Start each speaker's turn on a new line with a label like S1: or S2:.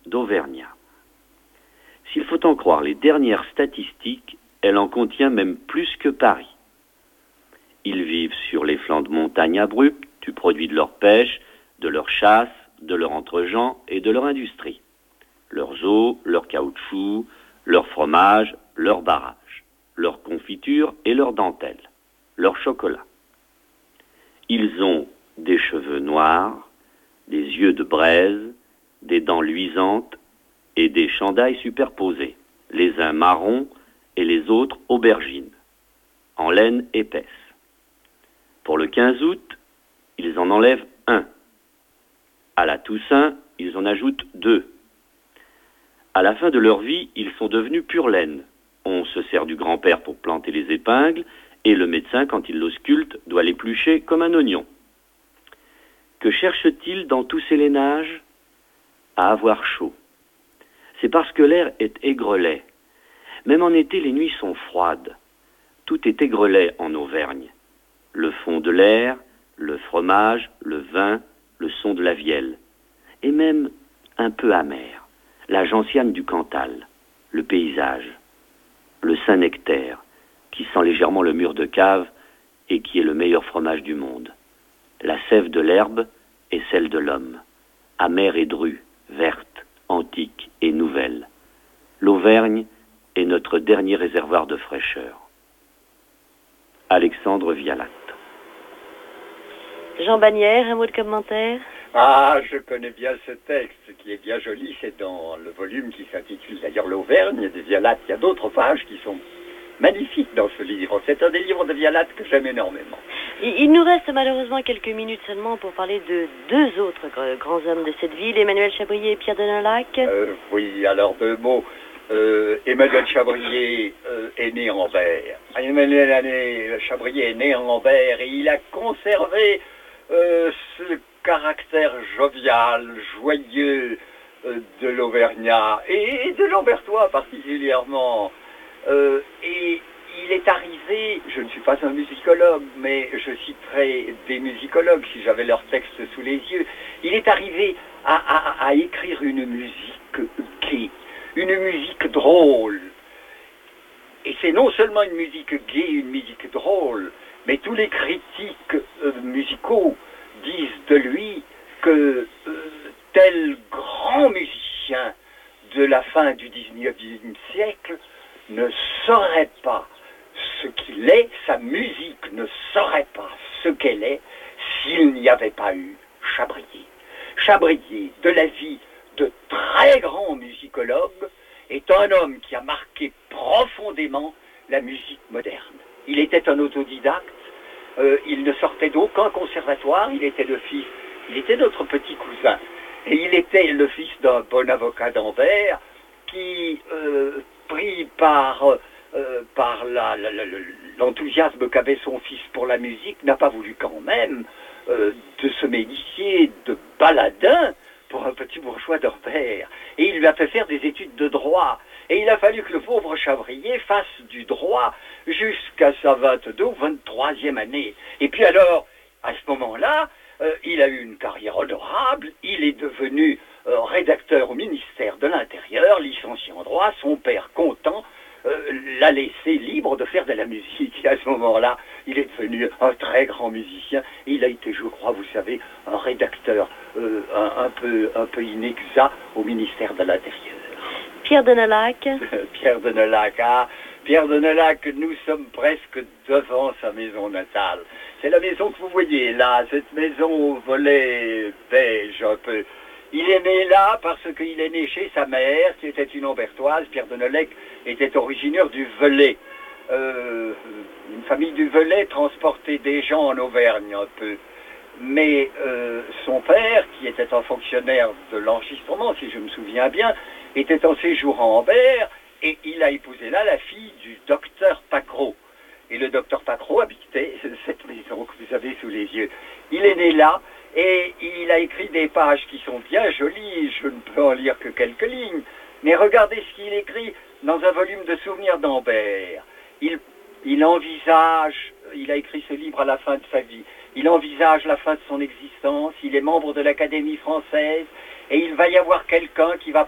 S1: d'Auvergnat. S'il faut en croire les dernières statistiques, elle en contient même plus que Paris. Ils vivent sur les flancs de montagnes abruptes, du produit de leur pêche, de leur chasse, de leur entre-gens et de leur industrie. Leurs eaux, leur caoutchouc, leur fromage, leurs barrages, leurs confitures et leurs dentelles, leur chocolat. Ils ont des cheveux noirs, des yeux de braise, des dents luisantes et des chandails superposés, les uns marrons et les autres aubergines, en laine épaisse. Pour le 15 août, ils en enlèvent un. À la Toussaint, ils en ajoutent 2. À la fin de leur vie, ils sont devenus pure laine. On se sert du grand-père pour planter les épingles, et le médecin, quand il l'ausculte, doit l'éplucher comme un oignon. Que cherche-t-il dans tous ces lainages? À avoir chaud. C'est parce que l'air est aigrelet. Même en été, les nuits sont froides. Tout est aigrelet en Auvergne. Le fond de l'air, le fromage, le vin, le son de la vielle. Et même un peu amer. La gentiane du Cantal, le paysage, le Saint-Nectaire, qui sent légèrement le mur de cave et qui est le meilleur fromage du monde. La sève de l'herbe et celle de l'homme, amère et drue, verte, antique et nouvelle. L'Auvergne est notre dernier réservoir de fraîcheur. Alexandre Vialat.
S2: Jean Bagnères, un mot de commentaire?
S3: Ah, je connais bien ce texte qui est bien joli. C'est dans le volume qui s'intitule d'ailleurs L'Auvergne de Vialat. Il y a d'autres pages qui sont magnifiques dans ce livre. C'est un des livres de Vialat que j'aime énormément.
S2: Il nous reste malheureusement quelques minutes seulement pour parler de deux autres grands hommes de cette ville, Emmanuel Chabrier et Pierre de Nolhac.
S3: Oui, alors 2 mots. Emmanuel Chabrier est né en Ambert. Emmanuel Chabrier est né en Ambert et il a conservé ce caractère jovial, joyeux de l'Auvergnat et de l'Ambertois particulièrement. Et il est arrivé, je ne suis pas un musicologue, mais je citerai des musicologues si j'avais leur texte sous les yeux, il est arrivé à écrire une musique gaie, une musique drôle. Et c'est non seulement une musique gaie, une musique drôle, mais tous les critiques musicaux disent de lui que tel grand musicien de la fin du XIXe siècle ne saurait pas ce qu'il est, sa musique ne saurait pas ce qu'elle est s'il n'y avait pas eu Chabrier. Chabrier, de la vie de très grands musicologues, est un homme qui a marqué profondément la musique moderne. Il était un autodidacte, il ne sortait d'aucun conservatoire, il était notre petit cousin. Et il était le fils d'un bon avocat d'Anvers qui, pris par l'enthousiasme qu'avait son fils pour la musique, n'a pas voulu quand même de se médier de baladin pour un petit bourgeois d'Anvers. Et il lui a fait faire des études de droit. Et il a fallu que le pauvre Chabrier fasse du droit jusqu'à sa 22 ou 23e année. Et puis alors, à ce moment-là, il a eu une carrière honorable, il est devenu rédacteur au ministère de l'Intérieur, licencié en droit, son père content l'a laissé libre de faire de la musique. Et à ce moment-là, il est devenu un très grand musicien. Il a été, je crois, vous savez, un rédacteur un peu inexact au ministère de l'Intérieur.
S2: Pierre de Nolhac.
S3: Pierre de Nolhac, Pierre de Nolhac, nous sommes presque devant sa maison natale. C'est la maison que vous voyez là, cette maison au volet beige un peu. Il est né là parce qu'il est né chez sa mère, qui était une Ambertoise. Pierre de Nolhac était originaire du Velay. Une famille du Velay transportait des gens en Auvergne un peu. Mais son père, qui était un fonctionnaire de l'enregistrement, si je me souviens bien, était en séjour à Ambert, et il a épousé là la fille du docteur Pacreau. Et le docteur Pacreau habitait cette maison que vous avez sous les yeux. Il est né là, et il a écrit des pages qui sont bien jolies, je ne peux en lire que quelques lignes, mais regardez ce qu'il écrit dans un volume de souvenirs d'Ambert. Il envisage, il a écrit ce livre à la fin de sa vie, il envisage la fin de son existence, il est membre de l'Académie française, et il va y avoir quelqu'un qui va